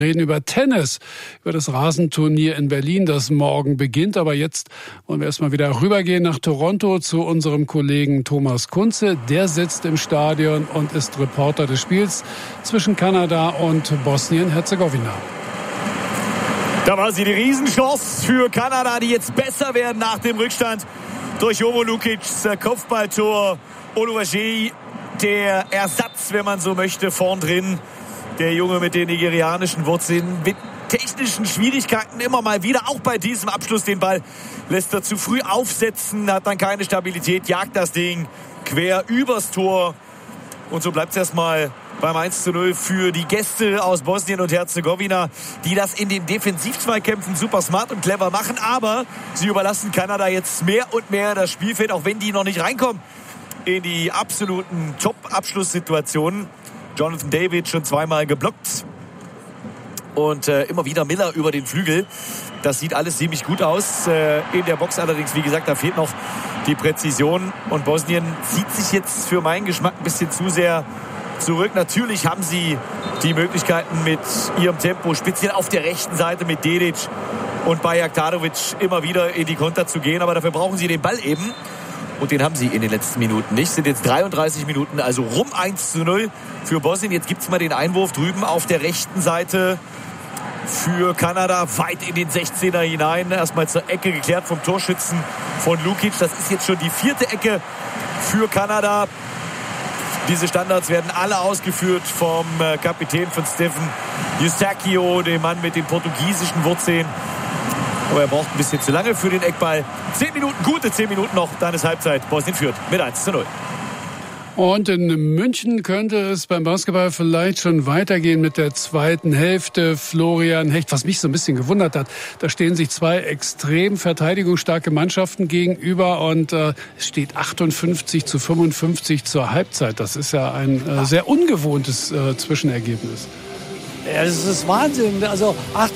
Reden über Tennis, über das Rasenturnier in Berlin, das morgen beginnt. Aber jetzt wollen wir erstmal wieder rübergehen nach Toronto zu unserem Kollegen Thomas Kunze. Der sitzt im Stadion und ist Reporter des Spiels zwischen Kanada und Bosnien-Herzegowina. Da war sie, die Riesenchance für Kanada, die jetzt besser werden nach dem Rückstand durch Jovo Lukics Kopfballtor. Oluwaseyi, der Ersatz, wenn man so möchte, vorn drin. Der Junge mit den nigerianischen Wurzeln, mit technischen Schwierigkeiten immer mal wieder. Auch bei diesem Abschluss den Ball lässt er zu früh aufsetzen, hat dann keine Stabilität, jagt das Ding quer übers Tor. Und so bleibt es erstmal beim 1:0 für die Gäste aus Bosnien und Herzegowina, die das in den Defensivzweikämpfen super smart und clever machen. Aber sie überlassen Kanada jetzt mehr und mehr das Spielfeld, auch wenn die noch nicht reinkommen in die absoluten Top-Abschlusssituationen. Jonathan David schon zweimal geblockt. Und immer wieder Miller über den Flügel. Das sieht alles ziemlich gut aus. In der Box allerdings, wie gesagt, da fehlt noch die Präzision. Und Bosnien zieht sich jetzt für meinen Geschmack ein bisschen zu sehr zurück. Natürlich haben sie die Möglichkeiten mit ihrem Tempo, speziell auf der rechten Seite mit Dedic und Bajak-Tadovic immer wieder in die Konter zu gehen. Aber dafür brauchen sie den Ball eben. Und den haben sie in den letzten Minuten nicht. Sind jetzt 33 Minuten, also rum 1:0 für Bosnien. Jetzt gibt es mal den Einwurf drüben auf der rechten Seite für Kanada. Weit in den 16er hinein. Erstmal zur Ecke geklärt vom Torschützen von Lukic. Das ist jetzt schon die 4. Ecke für Kanada. Diese Standards werden alle ausgeführt vom Kapitän von Stephen Eustáquio, dem Mann mit den portugiesischen Wurzeln. Aber er braucht ein bisschen zu lange für den Eckball. 10 Minuten, gute 10 Minuten noch, dann ist Halbzeit. Bosnien führt mit 1:0. Und in München könnte es beim Basketball vielleicht schon weitergehen mit der zweiten Hälfte. Florian Hecht, was mich so ein bisschen gewundert hat, da stehen sich zwei extrem verteidigungsstarke Mannschaften gegenüber und es steht 58-55 zur Halbzeit. Das ist ja ein sehr ungewohntes Zwischenergebnis. Ja, das ist Wahnsinn. Also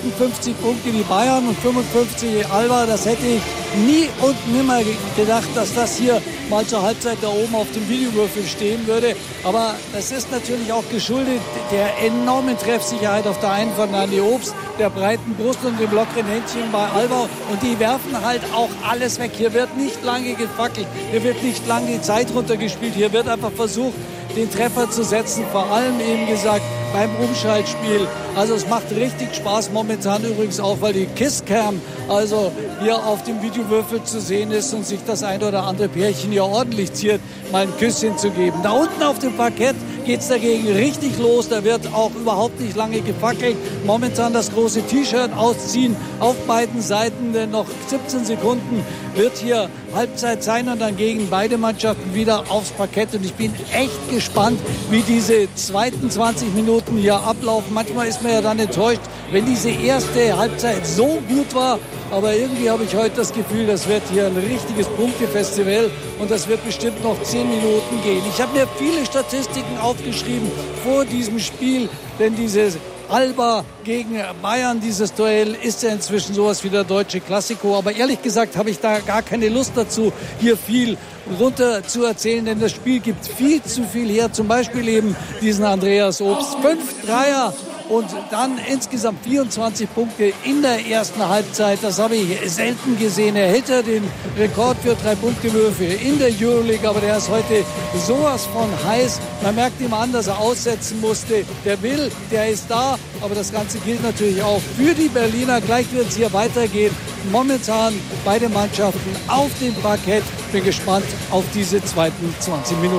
58 Punkte die Bayern und 55 Alba. Das hätte ich nie und nimmer gedacht, dass das hier mal zur Halbzeit da oben auf dem Videowürfel stehen würde. Aber das ist natürlich auch geschuldet der enormen Treffsicherheit auf der einen von Andy Obst, der breiten Brust und dem lockeren Händchen bei Alba. Und die werfen halt auch alles weg. Hier wird nicht lange gefackelt. Hier wird nicht lange die Zeit runtergespielt. Hier wird einfach versucht, den Treffer zu setzen, vor allem eben gesagt beim Umschaltspiel. Also es macht richtig Spaß momentan übrigens auch, weil die Kisscam also hier auf dem Videowürfel zu sehen ist und sich das ein oder andere Pärchen hier ordentlich ziert, mal ein Küsschen zu geben. Da unten auf dem Parkett geht's dagegen richtig los. Da wird auch überhaupt nicht lange gefackelt. Momentan das große T-Shirt ausziehen auf beiden Seiten, denn noch 17 Sekunden wird hier Halbzeit sein und dann gehen beide Mannschaften wieder aufs Parkett. Und ich bin echt gespannt, wie diese zweiten 20 Minuten hier ablaufen. Manchmal ist man ja dann enttäuscht, wenn diese erste Halbzeit so gut war. Aber irgendwie habe ich heute das Gefühl, das wird hier ein richtiges Punktefestival und das wird bestimmt noch 10 Minuten gehen. Ich habe mir viele Statistiken aufgeschrieben vor diesem Spiel, denn dieses Alba gegen Bayern, dieses Duell ist ja inzwischen sowas wie der deutsche Klassiko. Aber ehrlich gesagt habe ich da gar keine Lust dazu, hier viel runter zu erzählen, denn das Spiel gibt viel zu viel her. Zum Beispiel eben diesen Andreas Obst. 5 Dreier und dann insgesamt 24 Punkte in der ersten Halbzeit. Das habe ich selten gesehen. Er hält ja den Rekord für 3-Punkte-Würfe in der Euroleague, aber der ist heute sowas von heiß. Man merkt ihm an, dass er aussetzen musste. Der will, der ist da, aber das Ganze gilt natürlich auch für die Berliner. Gleich wird es hier weitergehen. Momentan beide Mannschaften auf dem Parkett. Bin gespannt auf diese zweiten 20 Minuten.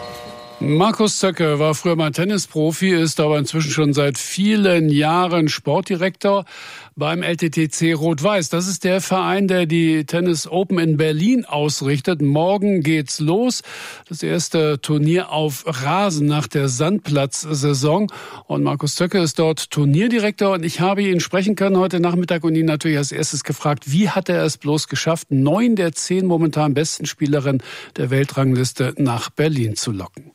Markus Zöcke war früher mal Tennisprofi, ist aber inzwischen schon seit vielen Jahren Sportdirektor beim LTTC Rot-Weiß. Das ist der Verein, der die Tennis Open in Berlin ausrichtet. Morgen geht's los. Das erste Turnier auf Rasen nach der Sandplatzsaison. Und Markus Zöcke ist dort Turnierdirektor. Und ich habe ihn sprechen können heute Nachmittag und ihn natürlich als erstes gefragt, wie hat er es bloß geschafft, 9 der 10 momentan besten Spielerinnen der Weltrangliste nach Berlin zu locken?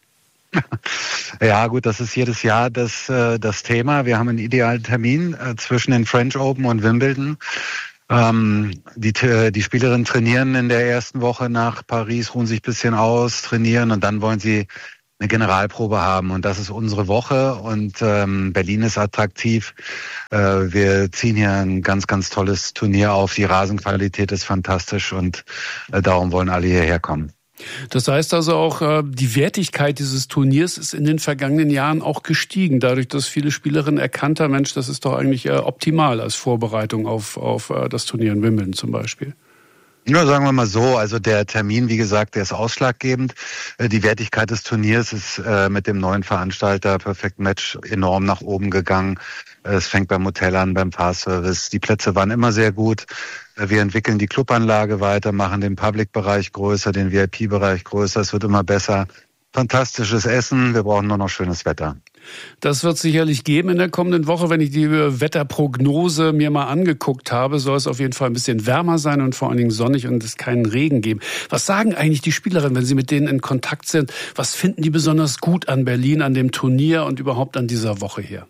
Ja gut, das ist jedes Jahr das Thema. Wir haben einen idealen Termin zwischen den French Open und Wimbledon. Die Spielerinnen trainieren in der ersten Woche nach Paris, ruhen sich ein bisschen aus, trainieren und dann wollen sie eine Generalprobe haben. Und das ist unsere Woche und Berlin ist attraktiv. Wir ziehen hier ein ganz, ganz tolles Turnier auf. Die Rasenqualität ist fantastisch und darum wollen alle hierher kommen. Das heißt also auch, die Wertigkeit dieses Turniers ist in den vergangenen Jahren auch gestiegen, dadurch, dass viele Spielerinnen erkannt haben, Mensch, das ist doch eigentlich optimal als Vorbereitung auf das Turnier in Wimbledon zum Beispiel. Ja, sagen wir mal so, also der Termin, wie gesagt, der ist ausschlaggebend. Die Wertigkeit des Turniers ist mit dem neuen Veranstalter Perfect Match enorm nach oben gegangen. Es fängt beim Hotel an, beim Fahrservice. Die Plätze waren immer sehr gut. Wir entwickeln die Clubanlage weiter, machen den Public-Bereich größer, den VIP-Bereich größer. Es wird immer besser. Fantastisches Essen. Wir brauchen nur noch schönes Wetter. Das wird sicherlich geben in der kommenden Woche. Wenn ich die Wetterprognose mir mal angeguckt habe, soll es auf jeden Fall ein bisschen wärmer sein und vor allen Dingen sonnig und es keinen Regen geben. Was sagen eigentlich die Spielerinnen, wenn Sie mit denen in Kontakt sind? Was finden die besonders gut an Berlin, an dem Turnier und überhaupt an dieser Woche hier?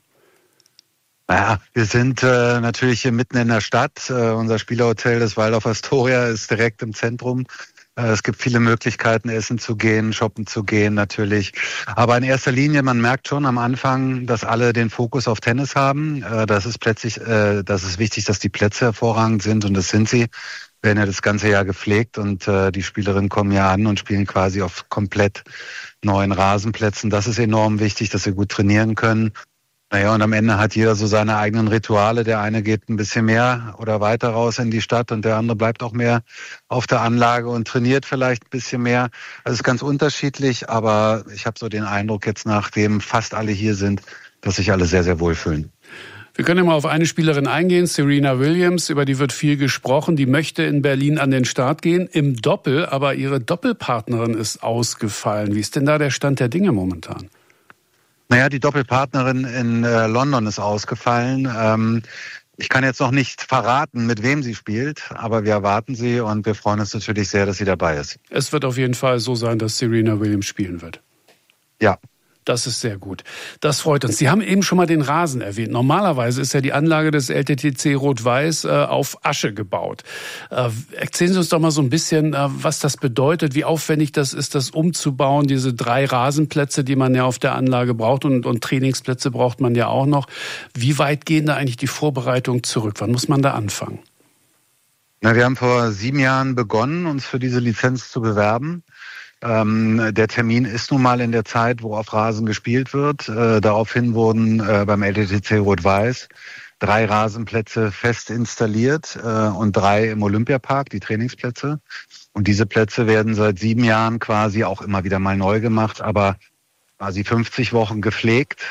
Naja, wir sind natürlich hier mitten in der Stadt. Unser Spielerhotel, das Waldorf Astoria, ist direkt im Zentrum. Es gibt viele Möglichkeiten, essen zu gehen, shoppen zu gehen natürlich. Aber in erster Linie, man merkt schon am Anfang, dass alle den Fokus auf Tennis haben. Das ist wichtig, dass die Plätze hervorragend sind und das sind sie. Werden ja das ganze Jahr gepflegt und die Spielerinnen kommen ja an und spielen quasi auf komplett neuen Rasenplätzen. Das ist enorm wichtig, dass sie gut trainieren können. Naja, und am Ende hat jeder so seine eigenen Rituale. Der eine geht ein bisschen mehr oder weiter raus in die Stadt und der andere bleibt auch mehr auf der Anlage und trainiert vielleicht ein bisschen mehr. Also es ist ganz unterschiedlich, aber ich habe so den Eindruck jetzt, nachdem fast alle hier sind, dass sich alle sehr, sehr wohlfühlen. Wir können ja mal auf eine Spielerin eingehen, Serena Williams, über die wird viel gesprochen. Die möchte in Berlin an den Start gehen, im Doppel, aber ihre Doppelpartnerin ist ausgefallen. Wie ist denn da der Stand der Dinge momentan? Naja, die Doppelpartnerin in London ist ausgefallen. Ich kann jetzt noch nicht verraten, mit wem sie spielt, aber wir erwarten sie und wir freuen uns natürlich sehr, dass sie dabei ist. Es wird auf jeden Fall so sein, dass Serena Williams spielen wird. Ja. Das ist sehr gut. Das freut uns. Sie haben eben schon mal den Rasen erwähnt. Normalerweise ist ja die Anlage des LTTC Rot-Weiß auf Asche gebaut. Erzählen Sie uns doch mal so ein bisschen, was das bedeutet, wie aufwendig das ist, das umzubauen, diese 3 Rasenplätze, die man ja auf der Anlage braucht und Trainingsplätze braucht man ja auch noch. Wie weit gehen da eigentlich die Vorbereitungen zurück? Wann muss man da anfangen? Na, wir haben vor 7 Jahren begonnen, uns für diese Lizenz zu bewerben. Der Termin ist nun mal in der Zeit, wo auf Rasen gespielt wird. Daraufhin wurden beim LTTC Rot-Weiß 3 Rasenplätze fest installiert und 3 im Olympiapark, die Trainingsplätze. Und diese Plätze werden seit 7 Jahren quasi auch immer wieder mal neu gemacht, aber quasi 50 Wochen gepflegt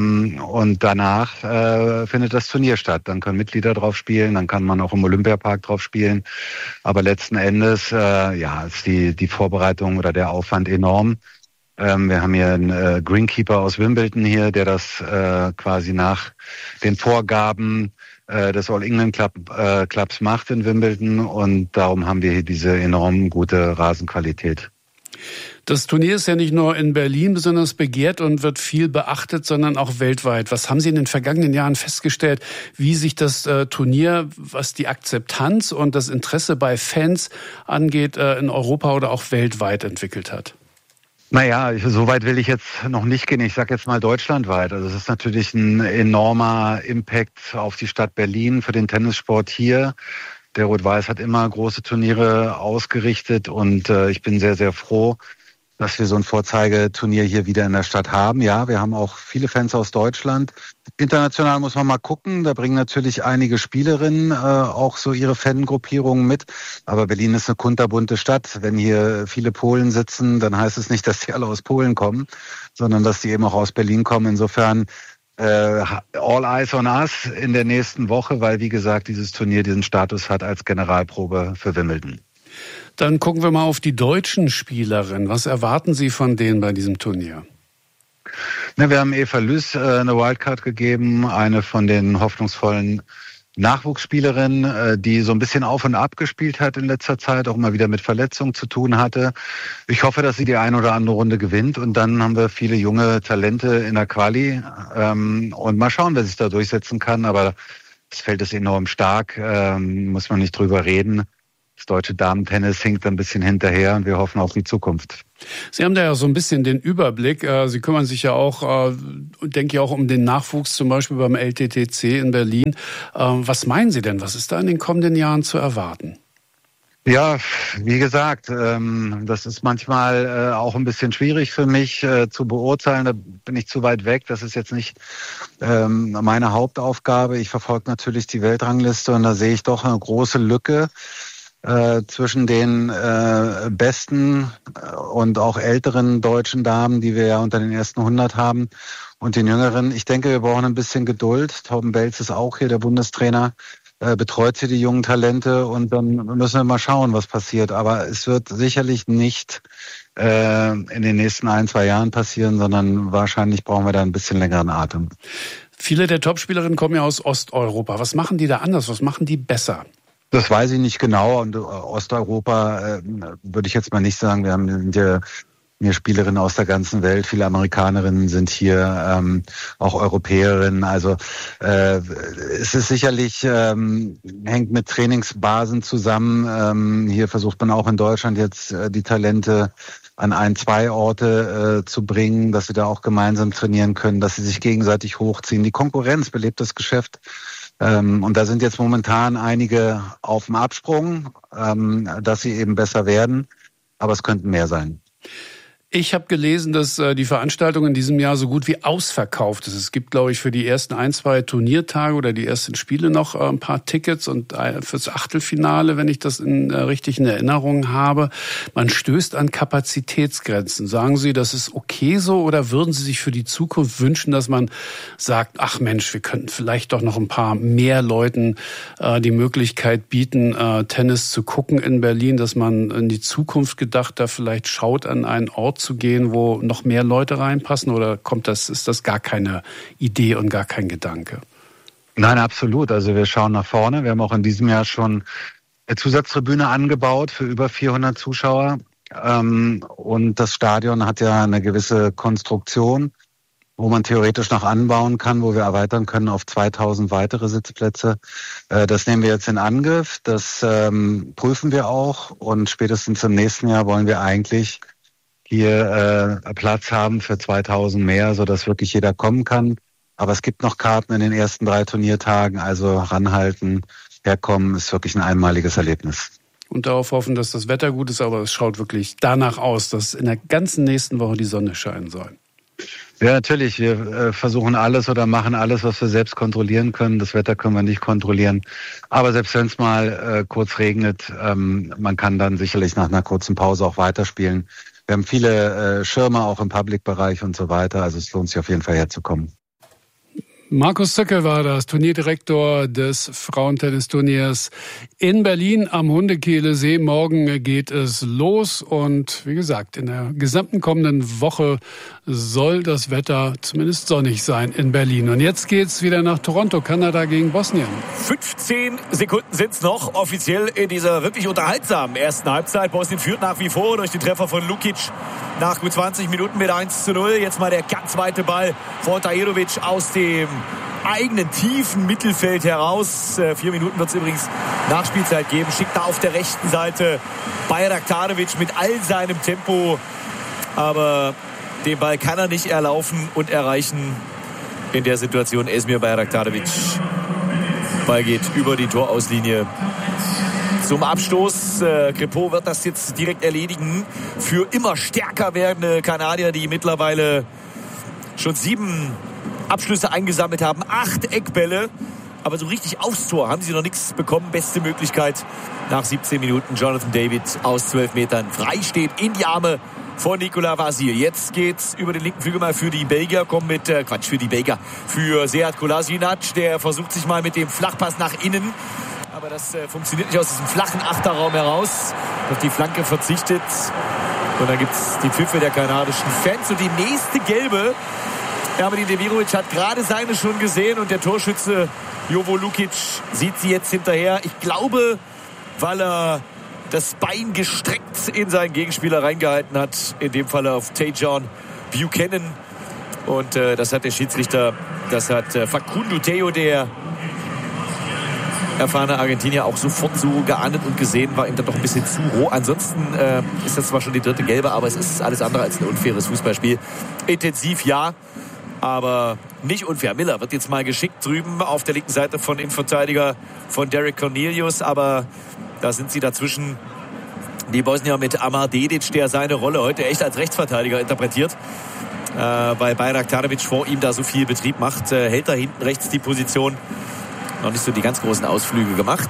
und danach findet das Turnier statt. Dann können Mitglieder drauf spielen, dann kann man auch im Olympiapark drauf spielen. Aber letzten Endes ist die Vorbereitung oder der Aufwand enorm. Wir haben hier einen Greenkeeper aus Wimbledon hier, der das quasi nach den Vorgaben des All England Clubs macht in Wimbledon und darum haben wir hier diese enorm gute Rasenqualität. Das Turnier ist ja nicht nur in Berlin besonders begehrt und wird viel beachtet, sondern auch weltweit. Was haben Sie in den vergangenen Jahren festgestellt, wie sich das Turnier, was die Akzeptanz und das Interesse bei Fans angeht, in Europa oder auch weltweit entwickelt hat? Naja, so weit will ich jetzt noch nicht gehen. Ich sage jetzt mal deutschlandweit. Also es ist natürlich ein enormer Impact auf die Stadt Berlin, für den Tennissport hier. Der Rot-Weiß hat immer große Turniere ausgerichtet und ich bin sehr, sehr froh, dass wir so ein Vorzeigeturnier hier wieder in der Stadt haben. Ja, wir haben auch viele Fans aus Deutschland. International muss man mal gucken. Da bringen natürlich einige Spielerinnen auch so ihre Fangruppierungen mit. Aber Berlin ist eine kunterbunte Stadt. Wenn hier viele Polen sitzen, dann heißt es nicht, dass die alle aus Polen kommen, sondern dass die eben auch aus Berlin kommen. Insofern all eyes on us in der nächsten Woche, weil, wie gesagt, dieses Turnier diesen Status hat als Generalprobe für Wimbledon. Dann gucken wir mal auf die deutschen Spielerinnen. Was erwarten Sie von denen bei diesem Turnier? Na, wir haben Eva Lüß eine Wildcard gegeben, eine von den hoffnungsvollen Nachwuchsspielerinnen, die so ein bisschen auf und ab gespielt hat in letzter Zeit, auch immer wieder mit Verletzungen zu tun hatte. Ich hoffe, dass sie die eine oder andere Runde gewinnt und dann haben wir viele junge Talente in der Quali und mal schauen, wer sich da durchsetzen kann, aber das Feld ist enorm stark, muss man nicht drüber reden. Das deutsche Damentennis hinkt ein bisschen hinterher und wir hoffen auf die Zukunft. Sie haben da ja so ein bisschen den Überblick. Sie kümmern sich ja auch, denke ich, auch um den Nachwuchs, zum Beispiel beim LTTC in Berlin. Was meinen Sie denn? Was ist da in den kommenden Jahren zu erwarten? Ja, wie gesagt, das ist manchmal auch ein bisschen schwierig für mich zu beurteilen. Da bin ich zu weit weg. Das ist jetzt nicht meine Hauptaufgabe. Ich verfolge natürlich die Weltrangliste und da sehe ich doch eine große Lücke zwischen den besten und auch älteren deutschen Damen, die wir ja unter den ersten 100 haben, und den jüngeren. Ich denke, wir brauchen ein bisschen Geduld. Torben Belz ist auch hier der Bundestrainer, betreut hier die jungen Talente und dann müssen wir mal schauen, was passiert. Aber es wird sicherlich nicht in den nächsten 1-2 Jahren passieren, sondern wahrscheinlich brauchen wir da ein bisschen längeren Atem. Viele der Topspielerinnen kommen ja aus Osteuropa. Was machen die da anders? Was machen die besser? Das weiß ich nicht genau. Und Osteuropa würde ich jetzt mal nicht sagen. Wir haben hier Spielerinnen aus der ganzen Welt. Viele Amerikanerinnen sind hier, auch Europäerinnen. Also es ist sicherlich, hängt mit Trainingsbasen zusammen. Hier versucht man auch in Deutschland jetzt die Talente an 1-2 Orte zu bringen, dass sie da auch gemeinsam trainieren können, dass sie sich gegenseitig hochziehen. Die Konkurrenz belebt das Geschäft. Und da sind jetzt momentan einige auf dem Absprung, dass sie eben besser werden. Aber es könnten mehr sein. Ich habe gelesen, dass die Veranstaltung in diesem Jahr so gut wie ausverkauft ist. Es gibt, glaube ich, für die ersten 1-2 Turniertage oder die ersten Spiele noch ein paar Tickets und fürs Achtelfinale, wenn ich das richtig in Erinnerung habe. Man stößt an Kapazitätsgrenzen. Sagen Sie, das ist okay so oder würden Sie sich für die Zukunft wünschen, dass man sagt, ach Mensch, wir könnten vielleicht doch noch ein paar mehr Leuten die Möglichkeit bieten, Tennis zu gucken in Berlin, dass man in die Zukunft gedacht da vielleicht schaut an einen Ort zu gehen, wo noch mehr Leute reinpassen, oder ist das gar keine Idee und gar kein Gedanke? Nein, absolut. Also wir schauen nach vorne. Wir haben auch in diesem Jahr schon eine Zusatztribüne angebaut für über 400 Zuschauer. Und das Stadion hat ja eine gewisse Konstruktion, wo man theoretisch noch anbauen kann, wo wir erweitern können auf 2000 weitere Sitzplätze. Das nehmen wir jetzt in Angriff. Das prüfen wir auch. Und spätestens im nächsten Jahr wollen wir eigentlich hier Platz haben für 2000 mehr, sodass wirklich jeder kommen kann. Aber es gibt noch Karten in den ersten 3 Turniertagen, also ranhalten, herkommen, ist wirklich ein einmaliges Erlebnis. Und darauf hoffen, dass das Wetter gut ist, aber es schaut wirklich danach aus, dass in der ganzen nächsten Woche die Sonne scheinen soll. Ja, natürlich. Wir versuchen alles oder machen alles, was wir selbst kontrollieren können. Das Wetter können wir nicht kontrollieren. Aber selbst wenn es mal kurz regnet, man kann dann sicherlich nach einer kurzen Pause auch weiterspielen. Wir haben viele Schirme auch im Public-Bereich und so weiter. Also es lohnt sich auf jeden Fall herzukommen. Markus Zöcke war das, Turnierdirektor des Frauentennisturniers in Berlin am Hundekehlesee. Morgen geht es los und wie gesagt, in der gesamten kommenden Woche soll das Wetter zumindest sonnig sein in Berlin. Und jetzt geht's wieder nach Toronto, Kanada gegen Bosnien. 15 Sekunden sind's noch offiziell in dieser wirklich unterhaltsamen ersten Halbzeit. Bosnien führt nach wie vor durch den Treffer von Lukic nach gut 20 Minuten mit 1:0. Jetzt mal der ganz weite Ball von Tahirovic aus dem eigenen tiefen Mittelfeld heraus. 4 Minuten wird es übrigens Nachspielzeit geben. Schickt da auf der rechten Seite Bayraktarovic mit all seinem Tempo. Aber den Ball kann er nicht erlaufen und erreichen. In der Situation Esmir Bayraktarovic. Ball geht über die Torauslinie zum Abstoß. Crépeau wird das jetzt direkt erledigen. Für immer stärker werdende Kanadier, die mittlerweile schon 7 Abschlüsse eingesammelt haben, 8 Eckbälle, aber so richtig aufs Tor haben sie noch nichts bekommen. Beste Möglichkeit nach 17 Minuten. Jonathan David aus 12 Metern frei steht in die Arme von Nicolas Vasile. Jetzt geht's über den linken Flügel mal für die Belgier, für Sead Kolasinac, der versucht sich mal mit dem Flachpass nach innen. Aber das funktioniert nicht aus diesem flachen Achterraum heraus. Auf die Flanke verzichtet. Und dann gibt's die Pfiffe der kanadischen Fans. Und die nächste gelbe, Ermin Demirovic hat gerade seine schon gesehen und der Torschütze Jovo Lukic sieht sie jetzt hinterher. Ich glaube, weil er das Bein gestreckt in seinen Gegenspieler reingehalten hat. In dem Fall auf Tajon Buchanan. Und das hat der Schiedsrichter, das hat Facundo Teo, der erfahrener Argentinier auch sofort so geahndet und gesehen, war ihm dann doch ein bisschen zu roh. Ansonsten ist das zwar schon die 3. Gelbe, aber es ist alles andere als ein unfaires Fußballspiel. Intensiv, ja, aber nicht unfair. Miller wird jetzt mal geschickt drüben auf der linken Seite von Innenverteidiger von Derek Cornelius, aber da sind sie dazwischen. Die Bosnier mit Amar Dedic, der seine Rolle heute echt als Rechtsverteidiger interpretiert, weil Bajraktarevic vor ihm da so viel Betrieb macht, hält da hinten rechts die Position. Noch nicht so die ganz großen Ausflüge gemacht.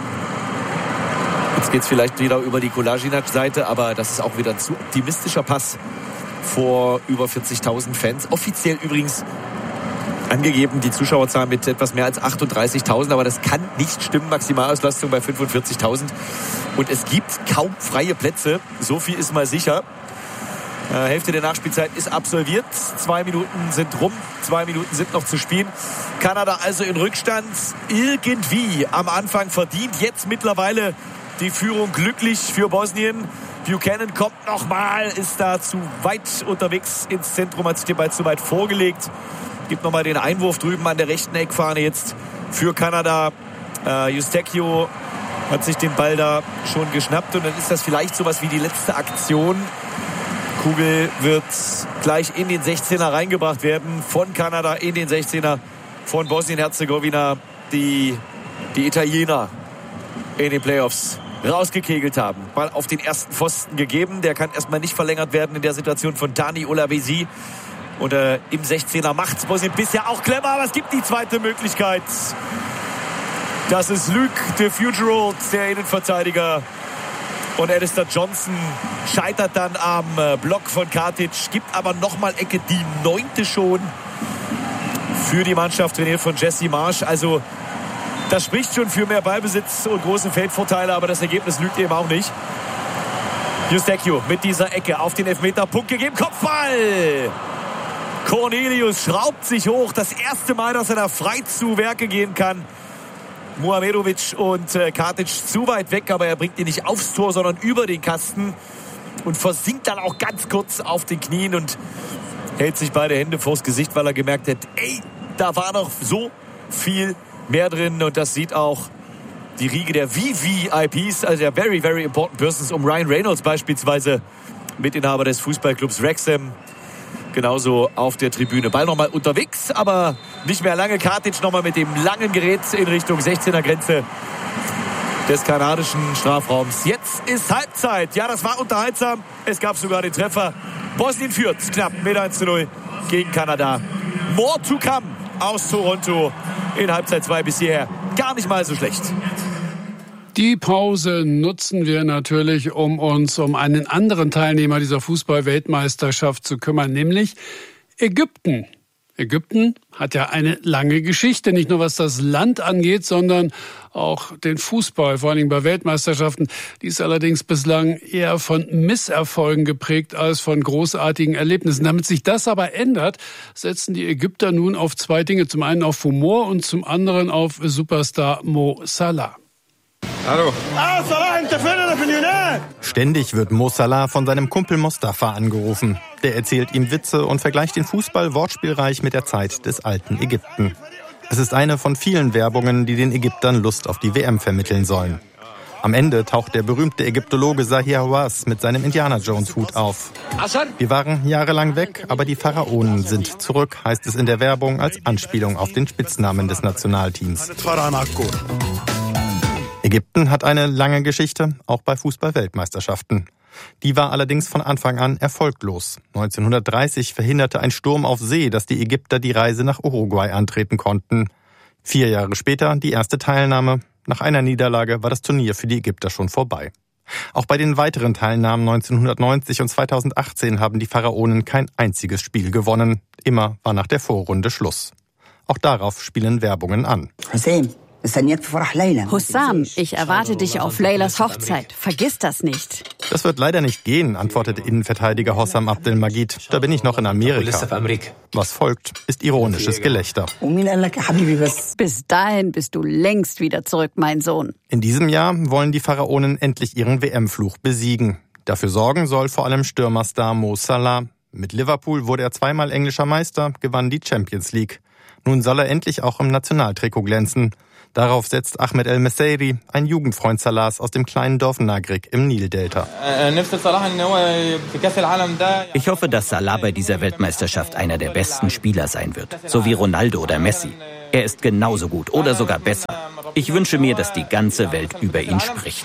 Jetzt geht es vielleicht wieder über die Kolasinac-Seite, aber das ist auch wieder ein zu optimistischer Pass vor über 40.000 Fans. Offiziell übrigens angegeben die Zuschauerzahl mit etwas mehr als 38.000, aber das kann nicht stimmen. Maximalauslastung bei 45.000 und es gibt kaum freie Plätze. So viel ist mal sicher. Hälfte der Nachspielzeit ist absolviert. 2 Minuten sind rum. 2 Minuten sind noch zu spielen. Kanada also in Rückstand. Irgendwie am Anfang verdient. Jetzt mittlerweile die Führung glücklich für Bosnien. Buchanan kommt nochmal. Ist da zu weit unterwegs ins Zentrum. Hat sich den Ball zu weit vorgelegt. Gibt nochmal den Einwurf drüben an der rechten Eckfahne jetzt für Kanada. Eustáquio hat sich den Ball da schon geschnappt. Und dann ist das vielleicht sowas wie die letzte Aktion. Kugel wird gleich in den 16er reingebracht werden von Kanada in den 16er von Bosnien-Herzegowina, die Italiener in den Playoffs rausgekegelt haben. Ball auf den ersten Pfosten gegeben. Der kann erstmal nicht verlängert werden in der Situation von Dani Olavesi. Und im 16er macht Bosnien bisher auch clever, aber es gibt die zweite Möglichkeit. Das ist Luc de Fugerold, der Innenverteidiger. Und Alistair Johnson scheitert dann am Block von Katic, gibt aber nochmal Ecke, die 9. schon für die Mannschaft, trainiert von Jesse Marsch. Also das spricht schon für mehr Ballbesitz und große Feldvorteile, aber das Ergebnis lügt eben auch nicht. Eustáquio mit dieser Ecke auf den Elfmeterpunkt gegeben, Kopfball! Cornelius schraubt sich hoch, das erste Mal, dass er da frei zu Werke gehen kann. Muhamedovic und Katic zu weit weg, aber er bringt ihn nicht aufs Tor, sondern über den Kasten und versinkt dann auch ganz kurz auf den Knien und hält sich beide Hände vors Gesicht, weil er gemerkt hat, da war noch so viel mehr drin. Und das sieht auch die Riege der VVIPs, also der Very, Very Important Persons, um Ryan Reynolds beispielsweise, Mitinhaber des Fußballclubs Wrexham, genauso auf der Tribüne. Ball nochmal unterwegs, aber nicht mehr lange. Katic nochmal mit dem langen Gerät in Richtung 16er Grenze des kanadischen Strafraums. Jetzt ist Halbzeit. Ja, das war unterhaltsam. Es gab sogar den Treffer. Bosnien führt knapp mit 1:0 gegen Kanada. More to come aus Toronto in Halbzeit 2 bis hierher. Gar nicht mal so schlecht. Die Pause nutzen wir natürlich, um uns um einen anderen Teilnehmer dieser Fußball-Weltmeisterschaft zu kümmern, nämlich Ägypten. Ägypten hat ja eine lange Geschichte, nicht nur was das Land angeht, sondern auch den Fußball, vor allem bei Weltmeisterschaften. Die ist allerdings bislang eher von Misserfolgen geprägt als von großartigen Erlebnissen. Damit sich das aber ändert, setzen die Ägypter nun auf 2 Dinge. Zum einen auf Humor und zum anderen auf Superstar Mo Salah. Hallo. Ständig wird Mo Salah von seinem Kumpel Mostafa angerufen. Der erzählt ihm Witze und vergleicht den Fußball wortspielreich mit der Zeit des alten Ägypten. Es ist eine von vielen Werbungen, die den Ägyptern Lust auf die WM vermitteln sollen. Am Ende taucht der berühmte Ägyptologe Zahir Hawass mit seinem Indiana-Jones-Hut auf. Wir waren jahrelang weg, aber die Pharaonen sind zurück, heißt es in der Werbung als Anspielung auf den Spitznamen des Nationalteams. Ägypten hat eine lange Geschichte, auch bei Fußball-Weltmeisterschaften. Die war allerdings von Anfang an erfolglos. 1930 verhinderte ein Sturm auf See, dass die Ägypter die Reise nach Uruguay antreten konnten. 4 Jahre später die erste Teilnahme. Nach einer Niederlage war das Turnier für die Ägypter schon vorbei. Auch bei den weiteren Teilnahmen 1990 und 2018 haben die Pharaonen kein einziges Spiel gewonnen. Immer war nach der Vorrunde Schluss. Auch darauf spielen Werbungen an. Hussam, ich erwarte dich auf Leylas Hochzeit. Vergiss das nicht. Das wird leider nicht gehen, antwortete Innenverteidiger Hossam Abdelmajid. Da bin ich noch in Amerika. Was folgt, ist ironisches Gelächter. Bis dahin bist du längst wieder zurück, mein Sohn. In diesem Jahr wollen die Pharaonen endlich ihren WM-Fluch besiegen. Dafür sorgen soll vor allem Stürmerstar Mo Salah. Mit Liverpool wurde er 2-mal englischer Meister, gewann die Champions League. Nun soll er endlich auch im Nationaltrikot glänzen. Darauf setzt Ahmed El Messairi, ein Jugendfreund Salahs aus dem kleinen Dorf Nagreg im Nildelta. Ich hoffe, dass Salah bei dieser Weltmeisterschaft einer der besten Spieler sein wird, so wie Ronaldo oder Messi. Er ist genauso gut oder sogar besser. Ich wünsche mir, dass die ganze Welt über ihn spricht.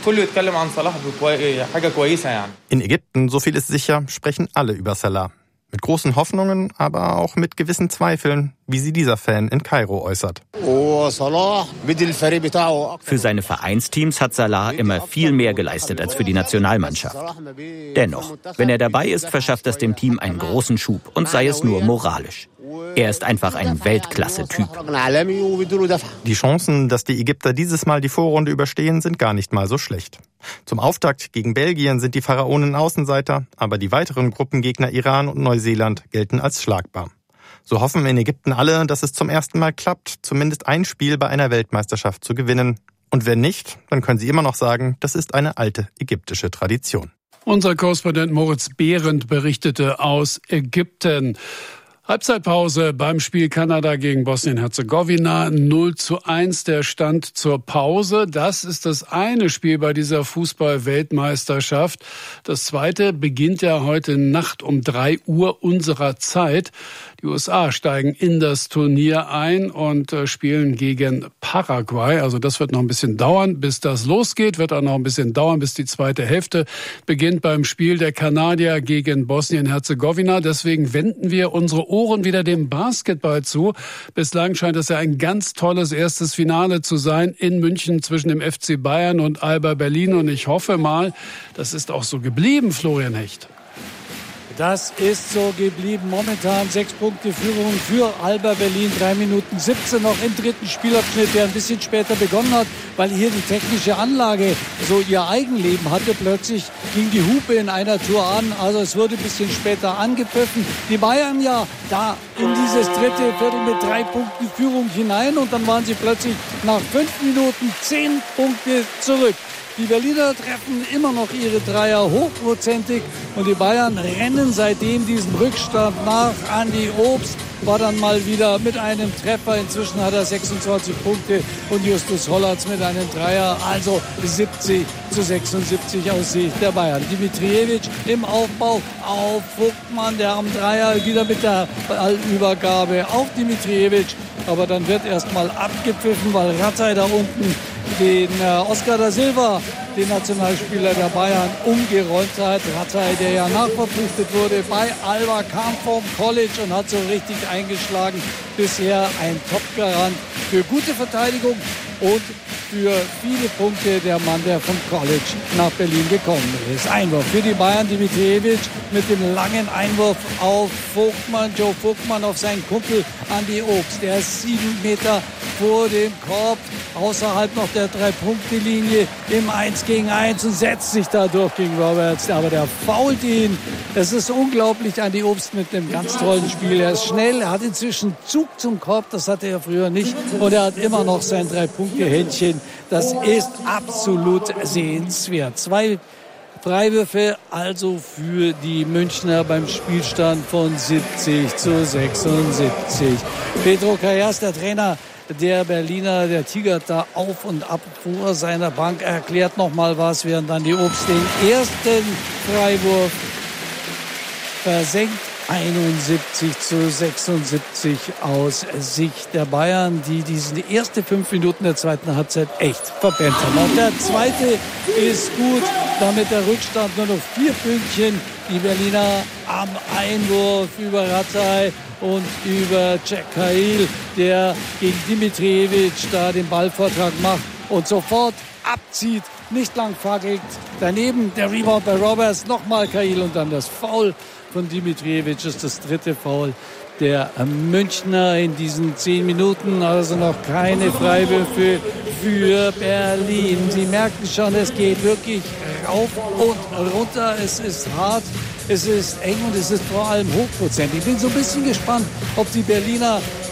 In Ägypten, so viel ist sicher, sprechen alle über Salah. Mit großen Hoffnungen, aber auch mit gewissen Zweifeln, wie sie dieser Fan in Kairo äußert. Für seine Vereinsteams hat Salah immer viel mehr geleistet als für die Nationalmannschaft. Dennoch, wenn er dabei ist, verschafft das dem Team einen großen Schub und sei es nur moralisch. Er ist einfach ein Weltklasse-Typ. Die Chancen, dass die Ägypter dieses Mal die Vorrunde überstehen, sind gar nicht mal so schlecht. Zum Auftakt gegen Belgien sind die Pharaonen Außenseiter, aber die weiteren Gruppengegner Iran und Neuseeland gelten als schlagbar. So hoffen in Ägypten alle, dass es zum ersten Mal klappt, zumindest ein Spiel bei einer Weltmeisterschaft zu gewinnen. Und wenn nicht, dann können sie immer noch sagen, das ist eine alte ägyptische Tradition. Unser Korrespondent Moritz Behrendt berichtete aus Ägypten. Halbzeitpause beim Spiel Kanada gegen Bosnien-Herzegowina. 0:1 der Stand zur Pause. Das ist das eine Spiel bei dieser Fußball-Weltmeisterschaft. Das zweite beginnt ja heute Nacht um 3 Uhr unserer Zeit. Die USA steigen in das Turnier ein und spielen gegen Paraguay. Also das wird noch ein bisschen dauern, bis das losgeht. Wird auch noch ein bisschen dauern, bis die zweite Hälfte beginnt beim Spiel der Kanadier gegen Bosnien-Herzegowina. Deswegen wenden wir unsere Ohren wieder dem Basketball zu. Bislang scheint es ja ein ganz tolles erstes Finale zu sein in München zwischen dem FC Bayern und Alba Berlin. Und ich hoffe mal, das ist auch so geblieben, Florian Hecht. Das ist so geblieben. Momentan 6 Punkte Führung für Alba Berlin. 3:17 noch im dritten Spielabschnitt, der ein bisschen später begonnen hat, weil hier die technische Anlage so ihr Eigenleben hatte. Plötzlich ging die Hupe in einer Tour an. Also es wurde ein bisschen später angepfiffen. Die Bayern ja da in dieses dritte Viertel mit 3 Punkten Führung hinein. Und dann waren sie plötzlich nach 5 Minuten 10 Punkte zurück. Die Berliner treffen immer noch ihre Dreier hochprozentig und die Bayern rennen seitdem diesem Rückstand nach. Andi Obst war dann mal wieder mit einem Treffer. Inzwischen hat er 26 Punkte und Justus Hollatz mit einem Dreier. Also 70:76 aus Sicht der Bayern. Dimitrijevic im Aufbau auf Vogtmann, der am Dreier wieder mit der Ballübergabe auf Dimitrijevic. Aber dann wird erstmal abgepfiffen, weil Ratzai da unten den Oscar da Silva, den Nationalspieler der Bayern, umgeräumt hat. Ratzai, der ja nachverpflichtet wurde bei Alba, kam vom College und hat so richtig eingeschlagen. Bisher ein Top-Garant für gute Verteidigung und für viele Punkte der Mann, der vom College nach Berlin gekommen ist. Einwurf für die Bayern, Dimitrijevic mit dem langen Einwurf auf Vogtmann. Joe Vogtmann auf seinen Kumpel Andi Obst. Der ist 7 Meter vor dem Korb, außerhalb noch der 3-Punkte-Linie im 1-gegen-1 und setzt sich da durch gegen Roberts. Aber der fault ihn. Es ist unglaublich, Andi Obst mit einem ganz tollen Spiel. Er ist schnell, er hat inzwischen Zug zum Korb, das hatte er früher nicht. Und er hat immer noch sein 3-Punkte-Händchen. Das ist absolut sehenswert. 2 Freiwürfe also für die Münchner beim Spielstand von 70:76. Pedro Callas, der Trainer der Berliner, der tigert da auf und ab vor seiner Bank, erklärt nochmal was, während dann die Obst den ersten Freiwurf versenkt. 71:76 aus Sicht der Bayern, die diese erste 5 Minuten der zweiten Halbzeit echt verpennt haben. Und der zweite ist gut, damit der Rückstand nur noch 4 Pünktchen. Die Berliner am Einwurf über Ratzai und über Jack Cahill, der gegen Dimitrijevic da den Ballvortrag macht und sofort abzieht, nicht lang fackelt. Daneben der Rebound bei Roberts, nochmal Cahill und dann das Foul von Dimitrijevic, ist das dritte Foul der Münchner in diesen 10 Minuten. Also noch keine Freiwürfe für Berlin. Sie merken schon, es geht wirklich rauf und runter. Es ist hart, es ist eng und es ist vor allem hochprozentig. Ich bin so ein bisschen gespannt, ob die Berliner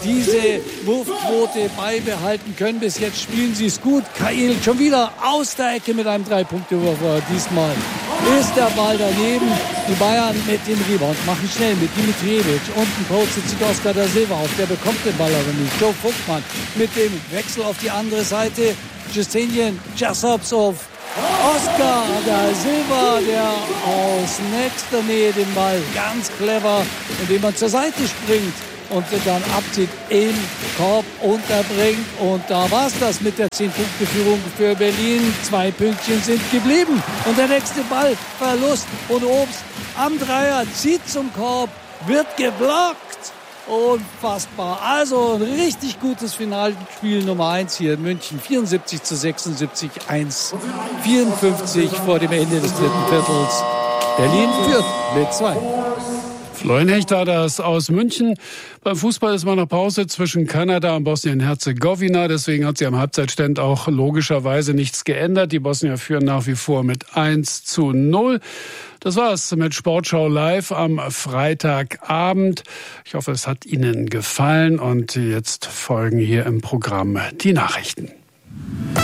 diese Wurfquote beibehalten können. Bis jetzt spielen sie es gut. Cahill schon wieder aus der Ecke mit einem 3-Punkte-Wurf. Diesmal ist der Ball daneben. Die Bayern mit dem Rebound machen schnell mit Dimitrijevic. Unten postet sich Oscar da Silva auf. Der bekommt den Ball aber nicht. Joe Vogtmann mit dem Wechsel auf die andere Seite. Justinian Jassops auf Oscar da Silva, der aus nächster Nähe den Ball ganz clever, indem man zur Seite springt und dann abzieht, im Korb unterbringt. Und da war es das mit der 10-Punkte-Führung für Berlin. 2 Pünktchen sind geblieben. Und der nächste Ball, Verlust. Und Obst am Dreier zieht zum Korb, wird geblockt. Unfassbar. Also ein richtig gutes Finalspiel Nummer 1 hier in München. 74-76, 1:54 vor dem Ende des dritten Viertels. Berlin führt mit 2. Florian Hechter, das aus München. Beim Fußball ist man nach Pause zwischen Kanada und Bosnien-Herzegowina. Deswegen hat sich am Halbzeitstand auch logischerweise nichts geändert. Die Bosnier führen nach wie vor mit 1:0. Das war's mit Sportschau Live am Freitagabend. Ich hoffe, es hat Ihnen gefallen. Und jetzt folgen hier im Programm die Nachrichten.